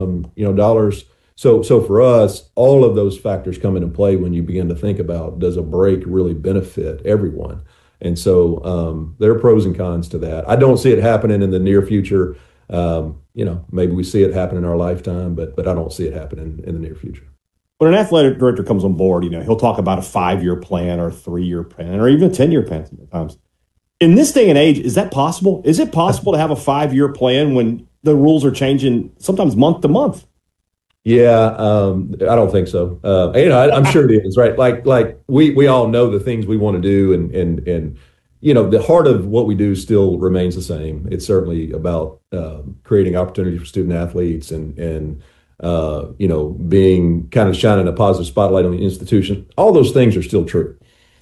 dollars. So for us, all of those factors come into play when you begin to think about, does a break really benefit everyone? And so there are pros and cons to that. I don't see it happening in the near future. Maybe we see it happen in our lifetime, but I don't see it happening in the near future. When an athletic director comes on board, he'll talk about a 5-year plan or a 3-year plan or even a 10-year plan sometimes. In this day and age, is that possible? Is it possible to have a 5-year plan when the rules are changing sometimes month to month? Yeah, I don't think so. I'm sure it is, right? Like we all know the things we want to do, and the heart of what we do still remains the same. It's certainly about creating opportunity for student athletes and being kind of shining a positive spotlight on the institution. All those things are still true.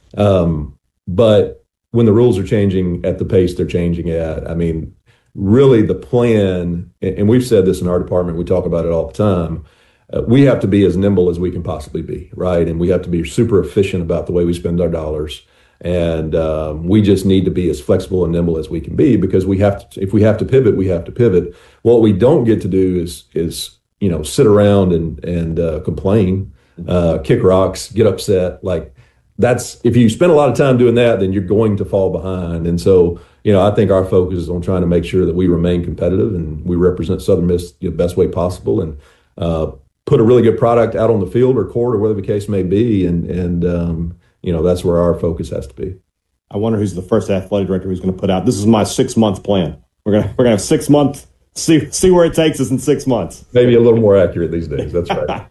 But when the rules are changing at the pace they're changing at, really the plan, and we've said this in our department, we talk about it all the time, we have to be as nimble as we can possibly be, right? And we have to be super efficient about the way we spend our dollars. And we just need to be as flexible and nimble as we can be, because if we have to pivot, we have to pivot. What we don't get to do is sit around and complain, kick rocks, get upset. Like, that's, if you spend a lot of time doing that, then you're going to fall behind. And so, I think our focus is on trying to make sure that we remain competitive and we represent Southern Miss the best way possible, and put a really good product out on the field or court or whatever the case may be. And that's where our focus has to be. I wonder who's the first athletic director who's going to put out, this is my 6-month plan. We're gonna have 6 months, see where it takes us in 6 months. Maybe a little more accurate these days. That's right.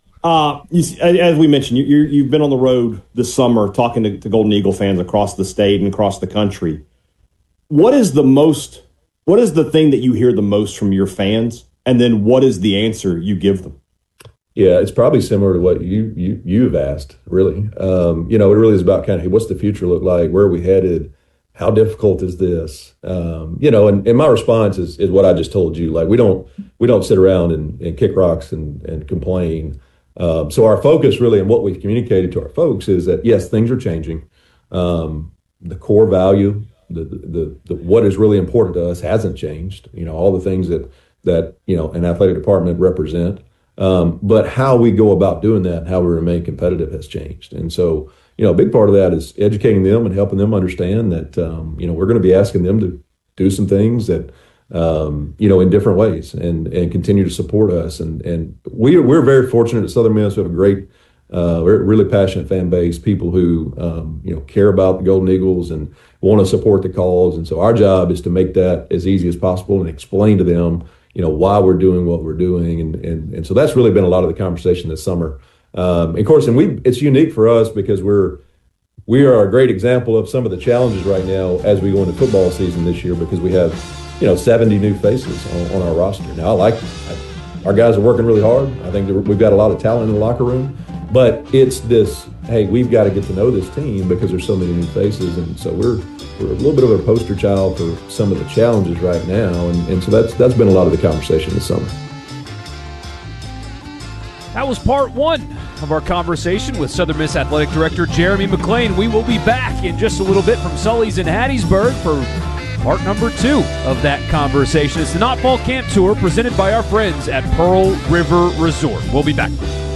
As we mentioned, you've been on the road this summer talking to Golden Eagle fans across the state and across the country. What is the thing that you hear the most from your fans, and then what is the answer you give them? Yeah, it's probably similar to what you've asked, really. It really is about kind of, hey, what's the future look like? Where are we headed? How difficult is this? And my response is what I just told you. Like, we don't sit around and kick rocks and complain. So our focus really, and what we've communicated to our folks, is that yes, things are changing. The core value, the what is really important to us hasn't changed. All the things that an athletic department represent. But how we go about doing that and how we remain competitive has changed. And so, a big part of that is educating them and helping them understand that, we're going to be asking them to do some things that, in different ways, and continue to support us. And we're very fortunate at Southern Miss. We have a great, really passionate fan base, people who, care about the Golden Eagles and want to support the cause. And so our job is to make that as easy as possible and explain to them, why we're doing what we're doing. And so that's really been a lot of the conversation this summer. Of course, it's unique for us because we are a great example of some of the challenges right now as we go into football season this year, because we have, 70 new faces on our roster. Now, our guys are working really hard. I think we've got a lot of talent in the locker room, but it's this, hey, we've got to get to know this team because there's so many new faces. And so we're a little bit of a poster child for some of the challenges right now. And so that's been a lot of the conversation this summer. That was part one of our conversation with Southern Miss Athletic Director Jeremy McClain. We will be back in just a little bit from Sully's in Hattiesburg for part number 2 of that conversation. It's the Not Fall Camp Tour presented by our friends at Pearl River Resort. We'll be back.